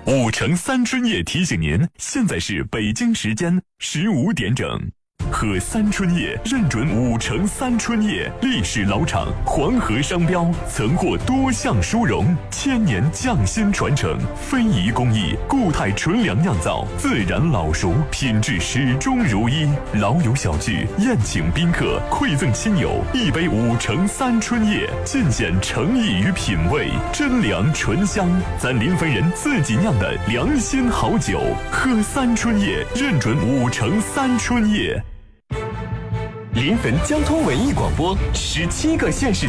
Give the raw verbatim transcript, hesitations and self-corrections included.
五城三春叶提醒您，现在是北京时间十五点整。喝三春叶认准五城三春叶，历史老厂，黄河商标，曾获多项殊荣，千年匠心传承，非遗工艺，固态纯粮酿造，自然老熟，品质始终如一。老友小聚，宴请宾客，馈赠亲友，一杯五城三春叶，尽显诚意与品味，真粮醇香，咱临汾人自己酿的良心好酒。喝三春叶，认准五城三春叶。临汾交通文艺广播，十七个县市。